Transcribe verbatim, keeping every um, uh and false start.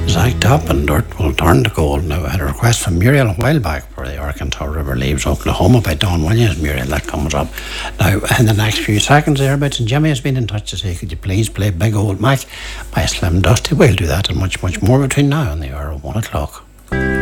Zach Top and Dirt will turn to goal. Now, I had a request from Muriel a while back for the Arkansas River leaves Oklahoma by Don Williams. Muriel, that comes up now in the next few seconds. Thereabouts, and Jimmy has been in touch to say, could you please play Big Old Mac by Slim Dusty? We'll do that and much, much more between now and the hour of one o'clock.